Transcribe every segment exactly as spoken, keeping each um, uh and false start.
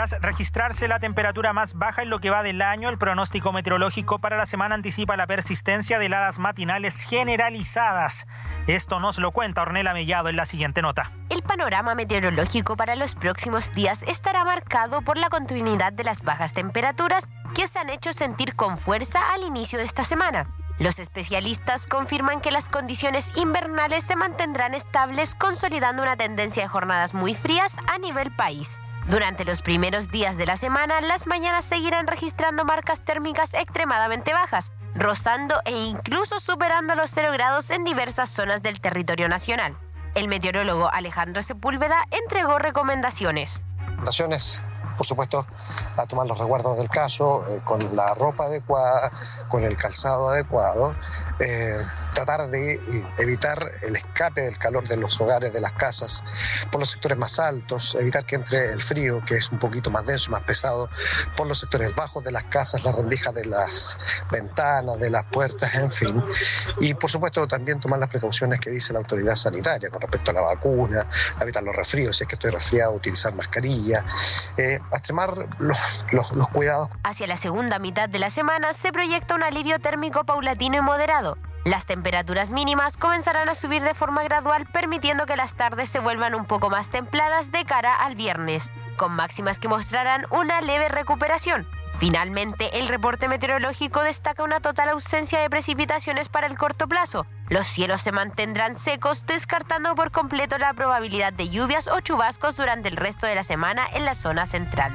Tras registrarse la temperatura más baja en lo que va del año, el pronóstico meteorológico para la semana anticipa la persistencia de heladas matinales generalizadas. Esto nos lo cuenta Ornella Mellado en la siguiente nota. El panorama meteorológico para los próximos días estará marcado por la continuidad de las bajas temperaturas que se han hecho sentir con fuerza al inicio de esta semana. Los especialistas confirman que las condiciones invernales se mantendrán estables, consolidando una tendencia de jornadas muy frías a nivel país. Durante los primeros días de la semana, las mañanas seguirán registrando marcas térmicas extremadamente bajas, rozando e incluso superando los cero grados en diversas zonas del territorio nacional. El meteorólogo Alejandro Sepúlveda entregó recomendaciones. Recomendaciones, por supuesto, a tomar los resguardos del caso, eh, con la ropa adecuada, con el calzado adecuado, eh, tratar de evitar el escape del calor de los hogares, de las casas, por los sectores más altos, evitar que entre el frío, que es un poquito más denso, más pesado, por los sectores bajos de las casas, las rendijas de las ventanas, de las puertas, en fin. Y por supuesto también tomar las precauciones que dice la autoridad sanitaria con respecto a la vacuna, evitar los resfríos, si es que estoy resfriado, utilizar mascarilla, eh, extremar los, los, los cuidados. Hacia la segunda mitad de la semana se proyecta un alivio térmico paulatino y moderado. Las temperaturas mínimas comenzarán a subir de forma gradual, permitiendo que las tardes se vuelvan un poco más templadas de cara al viernes, con máximas que mostrarán una leve recuperación. Finalmente, el reporte meteorológico destaca una total ausencia de precipitaciones para el corto plazo. Los cielos se mantendrán secos, descartando por completo la probabilidad de lluvias o chubascos durante el resto de la semana en la zona central.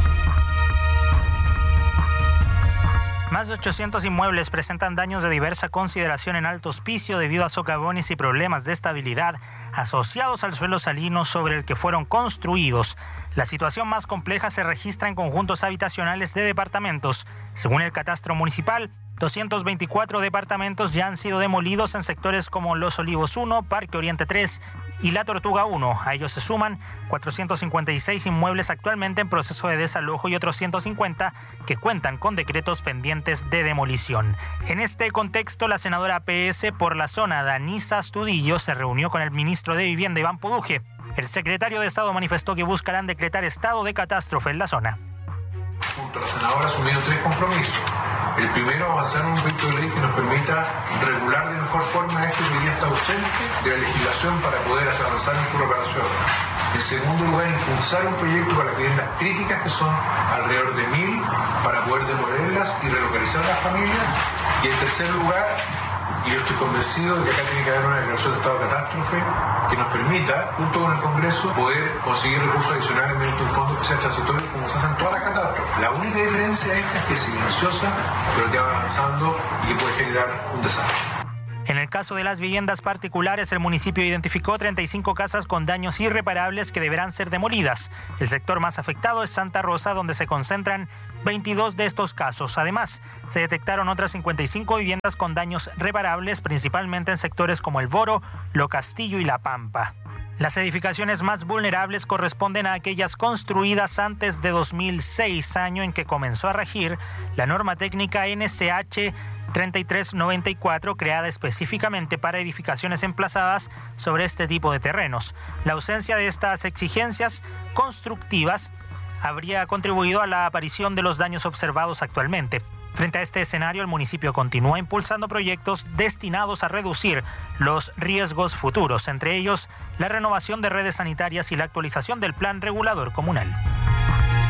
Más de ochocientos inmuebles presentan daños de diversa consideración en Alto Hospicio debido a socavones y problemas de estabilidad asociados al suelo salino sobre el que fueron construidos. La situación más compleja se registra en conjuntos habitacionales de departamentos. Según el catastro municipal, doscientos veinticuatro departamentos ya han sido demolidos en sectores como Los Olivos uno, Parque Oriente tres y La Tortuga uno. A ellos se suman cuatrocientos cincuenta y seis inmuebles actualmente en proceso de desalojo y otros ciento cincuenta que cuentan con decretos pendientes de demolición. En este contexto, la senadora P S por la zona, Danisa Astudillo, se reunió con el ministro de Vivienda, Iván Poduje. El secretario de Estado manifestó que buscarán decretar estado de catástrofe en la zona. Junto a la senadora ha asumido tres compromisos. El primero, avanzar en un proyecto de ley que nos permita regular de mejor forma esto que hoy día está ausente de la legislación para poder hacer avanzar en su reparación. En segundo lugar, impulsar un proyecto para las viviendas críticas, que son alrededor de mil, para poder demolerlas y relocalizar a las familias. Y en tercer lugar, y yo estoy convencido de que acá tiene que haber una declaración de estado de catástrofe que nos permita, junto con el Congreso, poder conseguir recursos adicionales mediante un fondo que sea transitorio, como se hacen todas las catástrofes. La única diferencia de esta es que es silenciosa, pero que va avanzando y que puede generar un desastre. En el caso de las viviendas particulares, el municipio identificó treinta y cinco casas con daños irreparables que deberán ser demolidas. El sector más afectado es Santa Rosa, donde se concentran veintidós de estos casos. Además, se detectaron otras cincuenta y cinco viviendas con daños reparables, principalmente en sectores como El Boro, Lo Castillo y La Pampa. Las edificaciones más vulnerables corresponden a aquellas construidas antes de dos mil seis, año en que comenzó a regir la norma técnica N C H treinta y tres noventa y cuatro, creada específicamente para edificaciones emplazadas sobre este tipo de terrenos. La ausencia de estas exigencias constructivas habría contribuido a la aparición de los daños observados actualmente. Frente a este escenario, el municipio continúa impulsando proyectos destinados a reducir los riesgos futuros, entre ellos la renovación de redes sanitarias y la actualización del plan regulador comunal.